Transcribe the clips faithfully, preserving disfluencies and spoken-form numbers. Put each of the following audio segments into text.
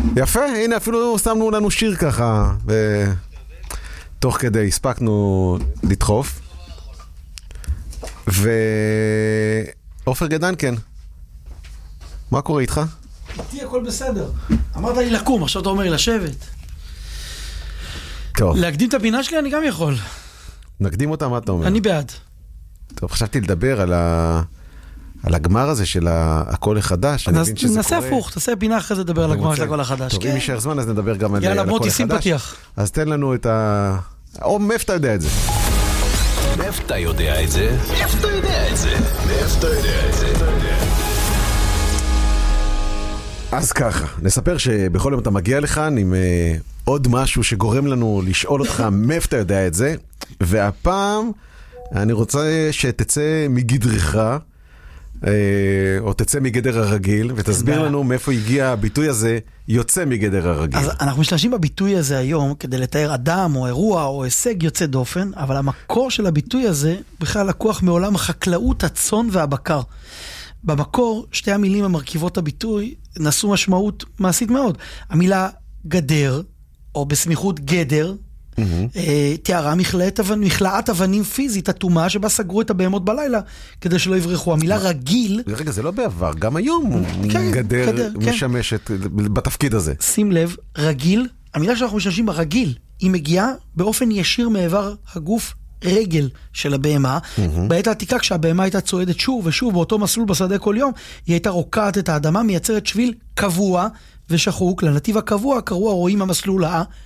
יפה, הנה אפילו שמנו לנו שיר ככה, ותוך כדי הספקנו לדחוף. ועופר גדן, כן. מה קורה איתך? איתי הכל בסדר. אמרת לי לקום, עכשיו אתה אומר לי לשבת. טוב. להקדים את הפינה שלי אני גם יכול. נקדים אותה, מה אתה אומר? אני בעד. טוב, חשבתי לדבר על ה... על הגמר הזה של הקול החדש. נעשה הפוך, תעשה פינה אחרי זה לדבר על הגמר של הקול החדש. טוב, אם יישאר זמן אז נדבר גם על הקול החדש. יאללה, בוא תשים פתיח. אז תן לנו את ה... או מאיפה אתה יודע את זה? מאיפה אתה יודע את זה? מאיפה אתה יודע את זה? מאיפה אתה יודע את זה? אז ככה, נספר שבכל יום אתה מגיע לכאן עם uh, עוד משהו שגורם לנו לשאול אותך מאיפה אתה יודע את זה, והפעם אני רוצה שתצא מגדרך, uh, או תצא מגדר הרגיל, ותסביר לנו מאיפה הגיע הביטוי הזה, יוצא מגדר הרגיל. אז אנחנו משתמשים בביטוי הזה היום כדי לתאר אדם או אירוע או הישג יוצא דופן, אבל המקור של הביטוי הזה בכלל לקוח מעולם החקלאות, הצאן והבקר. במקור, שתי המילים המרכיבות הביטוי נשאו משמעות מעשית מאוד. המילה גדר, או בסמיכות גדר, mm-hmm. אה, תיארה מכלאת, אבנ, מכלאת אבנים פיזית, אטומה, שבה סגרו את הבהמות בלילה, כדי שלא יברחו. המילה רגיל... רגע, זה לא בעבר, גם היום כן, גדר, גדר משמשת כן. בתפקיד הזה. שים לב, רגיל, המילה שאנחנו משתמשים ברגיל, היא מגיעה באופן ישיר מעבר הגוף רגל של הבהמה. Mm-hmm. בעת העתיקה, כשהבהמה הייתה צועדת שוב ושוב באותו מסלול בשדה כל יום, היא הייתה רוקעת את האדמה, מייצרת שביל קבוע ושחוק. לנתיב הקבוע קראו הרועים המסלול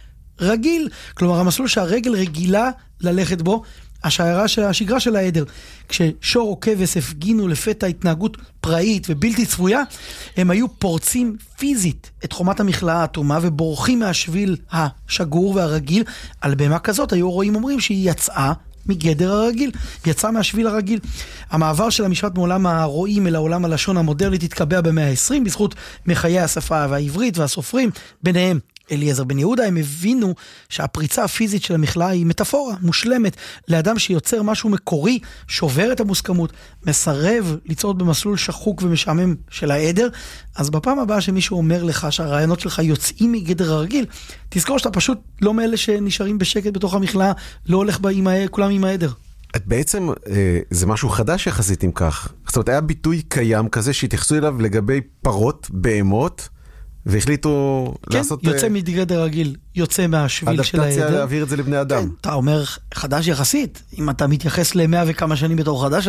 הרגיל, כלומר המסלול שהרגל רגילה ללכת בו. השיירה של, השגרה של העדר, כששור או כבש הפגינו לפתע התנהגות פראית ובלתי צפויה, הם היו פורצים פיזית את חומת המכלאה האטומה ובורחים מהשביל השגור והרגיל. על בהמה כזאת היו רואים אומרים שהיא יצאה מגדר הרגיל, יצאה מהשביל הרגיל. המעבר של המשפט מעולם הרואים אל העולם הלשון המודרנית התקבע במאה ה-עשרים בזכות מחיי השפה העברית והסופרים, ביניהם אליעזר בן יהודה. הם הבינו שהפריצה הפיזית של המכלאה היא מטאפורה מושלמת לאדם שיוצר משהו מקורי, שובר את המוסכמות, מסרב לצעוד במסלול שחוק ומשעמם של העדר. אז בפעם הבאה שמישהו אומר לך שהרעיונות שלך יוצאים מגדר הרגיל, תזכור שאתה פשוט לא מאלה שנשארים בשקט בתוך המכלאה, לא הולך בה עם ה... כולם עם העדר. בעצם זה משהו חדש יחסית אם כך. זאת אומרת, היה ביטוי קיים כזה שהתייחסו אליו לגבי פרות, בהמות, והחליטו כן, לעשות... יוצא מגדר רגיל, יוצא מהשביל של העדר. אדפטציה להעביר את זה לבני אדם. כן, אתה אומר חדש יחסית, אם אתה מתייחס למאה וכמה שנים בתור חדש,